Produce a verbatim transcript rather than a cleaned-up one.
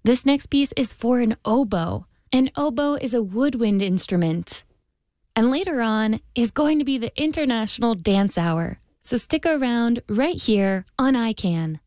This next piece is for an oboe. An oboe is a woodwind instrument. And later on is going to be the International Dance Hour. So stick around right here on I C A N.